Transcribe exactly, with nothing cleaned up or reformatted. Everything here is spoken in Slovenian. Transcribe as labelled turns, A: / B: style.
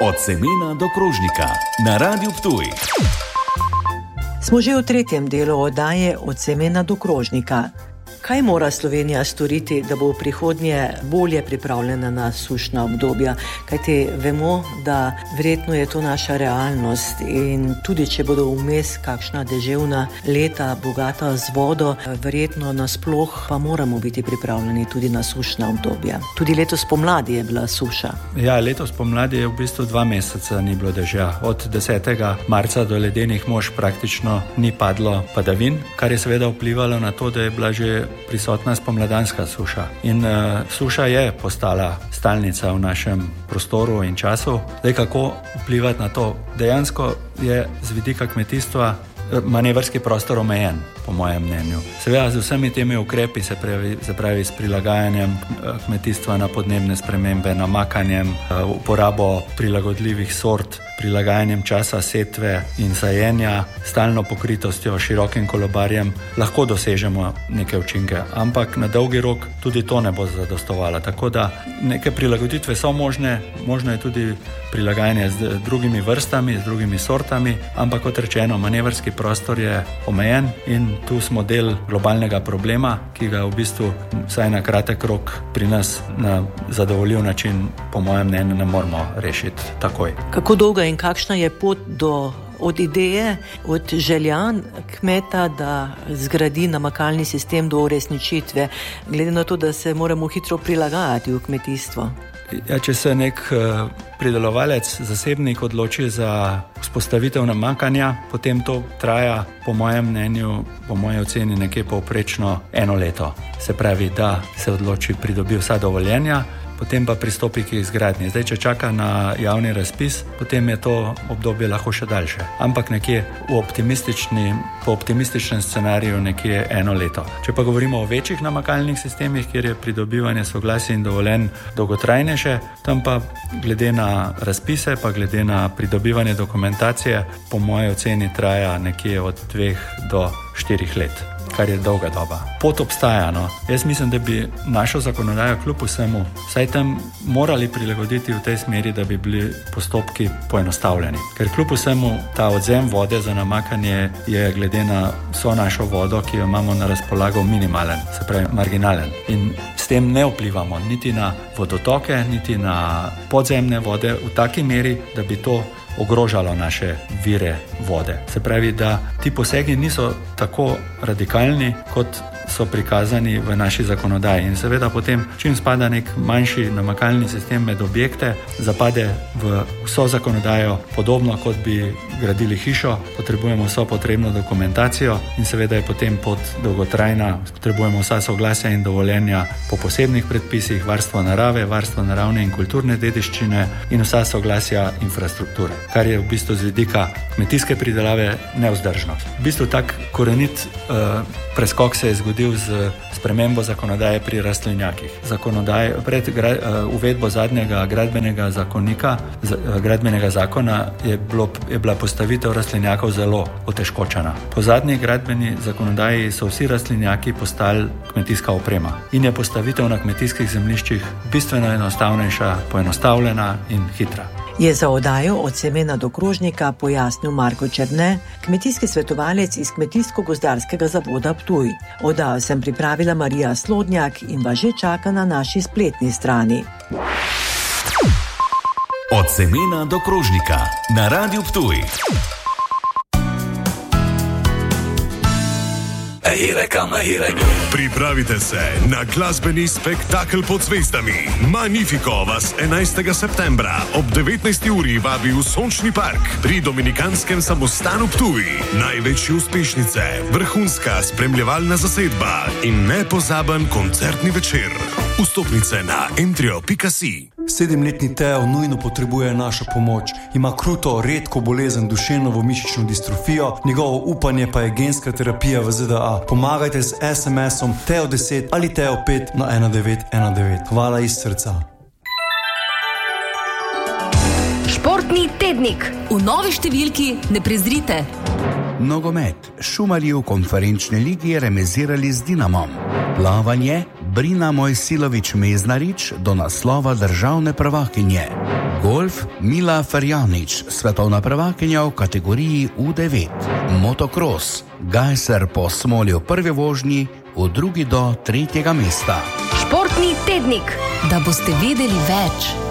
A: Od semena do krožnika na Rádiu Ptuj.
B: Smo že v tretjem delu oddaje Od semena do krožnika. Kaj mora Slovenija storiti, da bo v prihodnje bolje pripravljena na sušna obdobja? Kajti vemo, da verjetno je to naša realnost in tudi če bodo vmes kakšna deževna leta, bogata z vodo, verjetno nasploh pa moramo biti pripravljeni tudi na sušna obdobja. Tudi letos pomladi je bila suša.
C: Ja, letos pomladi je v bistvu dva meseca ni bilo dežja. Od desetega marca do ledenih mož praktično ni padlo padavin, kar je seveda vplivalo na to, da je bila že prisotna spomladanska suša. In uh, suša je postala stalnica v našem prostoru in času. Zdaj, kako vplivati na to? Dejansko je z vidika kmetijstva manevrski prostor omejen, po mojem mnenju. Seveda z vsemi temi ukrepi, se pravi, se pravi s prilagajanjem kmetijstva na podnebne spremembe, namakanjem, uporabo prilagodljivih sort, prilagajanjem časa setve in sajenja, stalno pokritostjo, širokim kolobarjem, lahko dosežemo neke učinke, ampak na dolgi rok tudi to ne bo zadostovalo. Tako da neke prilagoditve so možne, možno je tudi prilagajanje z drugimi vrstami, z drugimi sortami, ampak kot rečeno, manevrski prostor je omejen in tu smo del globalnega problema, ki ga v bistvu vsaj na kratek rok pri nas na zadovoljiv način, po mojem mnenju, ne moramo rešiti takoj.
B: Kako dolga in kakšna je pot do od ideje, od želja kmeta, da zgradi namakalni sistem do uresničitve, glede na to, da se moramo hitro prilagajati v kmetijstvo?
C: Ja, če se nek uh, pridelovalec, zasebnik odloči za vzpostavitev namakanja, potem to traja, po mojem mnenju, po moji oceni, nekje povprečno eno leto. Se pravi, da se odloči, pridobi vsa dovoljenja, potem pa pristopi k izgradnji. Zdaj, če čaka na javni razpis, potem je to obdobje lahko še daljše. Ampak nekje v optimistični, po optimističnem scenariju nekje eno leto. Če pa govorimo o večjih namakalnih sistemih, kjer je pridobivanje soglasij in dovoljenj dolgotrajnejše, tam pa glede na razpise, pa glede na pridobivanje dokumentacije, po moji oceni traja nekje od dveh do štirih let, kar je dolga doba. Pot obstaja, no. Jaz mislim, da bi našo zakonodajo kljub vsemu vsaj tam morali prilagoditi v tej smeri, da bi bili postopki poenostavljeni. Ker kljub vsemu ta odzem vode za namakanje je glede na vso našo vodo, ki jo imamo na razpolago, minimalen, se pravi marginalen. In s tem ne vplivamo niti na vodotoke, niti na podzemne vode v taki meri, da bi to ogrožalo naše vire vode. Se pravi, da ti posegi niso tako radikalni, kot so prikazani v naši zakonodaji. In seveda potem, čim spada nek manjši namakalni sistem med objekte, zapade v vso zakonodajo podobno, kot bi gradili hišo, potrebujemo vso potrebno dokumentacijo in seveda je potem pot dolgotrajna, potrebujemo vsa soglasja in dovoljenja po posebnih predpisih, varstvo narave, varstvo naravne in kulturne dediščine in vsa soglasja infrastrukture, kar je v bistvu z vidika kmetijske pridelave nevzdržno. V bistvu tak korenit uh, preskok se je zgodil z spremembo zakonodaje pri rastlinjakih. Zakonodaje pred gra, uh, uvedbo zadnjega gradbenega zakonika, z, uh, gradbenega zakona je, bilo, je bila postavitev rastlinjakov zelo otežkočena. Po zadnji gradbeni zakonodaji so vsi rastlinjaki postali kmetijska oprema in je postavitev na kmetijskih zemljiščih bistveno enostavnejša, poenostavljena in hitra.
B: Je za oddajo Od semena do krožnika pojasnil Marko Černe, kmetijski svetovalec iz Kmetijsko-gozdarskega zavoda Ptuj. Oddajo sem pripravila Marija Slodnjak in vas že čaka na naši spletni strani.
A: Od semena do krožnika na Rádiu Ptuj.
D: Pripravite se na glasbeni spektakel pod zvezdami. Magnifico vas enajstega septembra ob devetnajsti uri vabi v Sončni park pri Dominikanskem samostanu Ptuj. Največje uspešnice, vrhunska spremljevalna zasedba in nepozaben koncertni večer. Vstopnice na entrio pika si.
E: Sedemletni Teo nujno potrebuje našo pomoč. Ima kruto, redko bolezen duševno mišično distrofijo, njegovo upanje pa je genska terapija v Z D A. Pomagajte z es em esom Teo deset ali Teo pet na ena devet ena devet. Hvala iz srca.
F: Športni tednik. V novi številki ne prezrite.
G: Nogomet. Šumarji v konferenčni ligi remizirali z Dinamom. Plavanje. Brina Mojsilović-Meznarič do naslova državne prvakinje. Golf Mila Ferjanič, svetovna prvakinja v kategoriji U devet. Motocross Gajser po Smolju prvi vožnji, v drugi do tretjega mesta.
F: Športni tednik, da boste vedeli več.